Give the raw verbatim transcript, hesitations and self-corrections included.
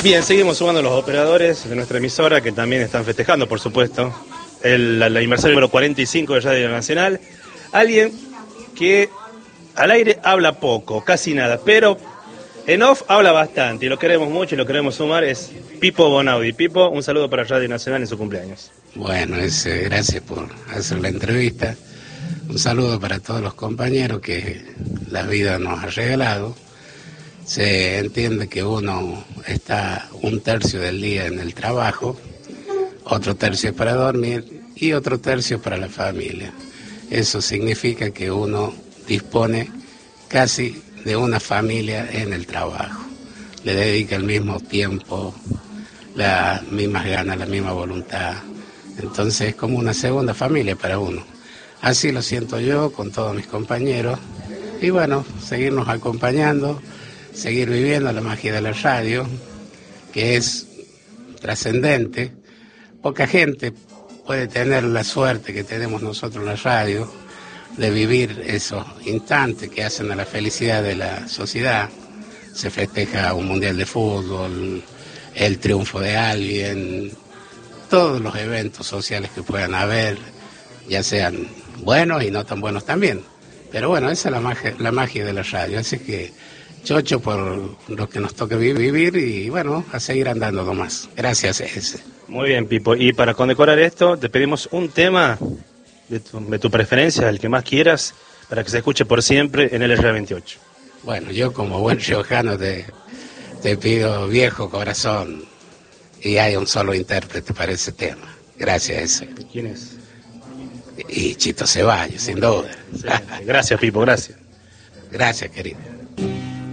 Bien, seguimos sumando los operadores de nuestra emisora que también están festejando, por supuesto, el, la, la aniversario número cuarenta y cinco de Radio Nacional. Alguien que al aire habla poco, casi nada, pero en off habla bastante y lo queremos mucho y lo queremos sumar, es Pipo Bonaudi. Pipo, un saludo para Radio Nacional en su cumpleaños. Bueno, es, eh, gracias por hacer la entrevista. Un saludo para todos los compañeros que la vida nos ha regalado. Se entiende que uno está un tercio del día en el trabajo, otro tercio para dormir y otro tercio para la familia. Eso significa que uno dispone casi de una familia en el trabajo. Le dedica el mismo tiempo, las mismas ganas, la misma voluntad. Entonces es como una segunda familia para uno. Así lo siento yo con todos mis compañeros. Y bueno, seguirnos acompañando, seguir viviendo la magia de la radio, que es trascendente. Poca gente puede tener la suerte que tenemos nosotros en la radio, de vivir esos instantes que hacen a la felicidad de la sociedad. Se festeja un mundial de fútbol, el triunfo de alguien, todos los eventos sociales que puedan haber, ya sean buenos y no tan buenos también. Pero bueno, esa es la magia, la magia de la radio. Así que chocho por lo que nos toca vivir y bueno, a seguir andando nomás. Gracias, ese. Muy bien, Pipo. Y para condecorar esto, te pedimos un tema de tu, de tu preferencia, el que más quieras, para que se escuche por siempre en el R veintiocho. Bueno, yo como buen riojano te, te pido Viejo Corazón, y hay un solo intérprete para ese tema. Gracias, ese. ¿Quién es? Y Chito Ceballos, sin duda. Sí. Gracias, Pipo, gracias. Gracias, querido.